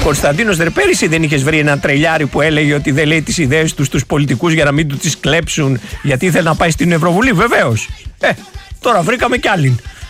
Κωνσταντίνος, πέρυσι δεν είχες βρει ένα τρελιάρι που έλεγε ότι δεν λέει τις ιδέες του στους πολιτικούς για να μην του τις κλέψουν, γιατί ήθελε να πάει στην Ευρωβουλή? Βεβαίως. Τώρα βρήκαμε κι άλλην.